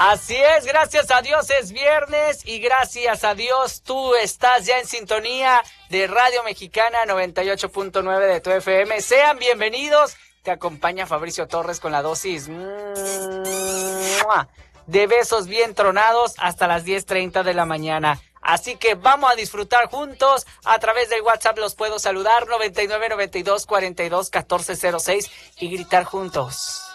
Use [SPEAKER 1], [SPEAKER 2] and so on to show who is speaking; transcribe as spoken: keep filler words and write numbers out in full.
[SPEAKER 1] Así es, gracias a Dios es viernes y gracias a Dios tú estás ya en sintonía de Radio Mexicana noventa y ocho punto nueve de tu F M. Sean bienvenidos, te acompaña Fabricio Torres con la dosis de besos bien tronados hasta las diez treinta de la mañana. Así que vamos a disfrutar juntos. A través del WhatsApp los puedo saludar noventa y nueve, noventa y dos, cuarenta y dos, catorce cero seis y gritar juntos.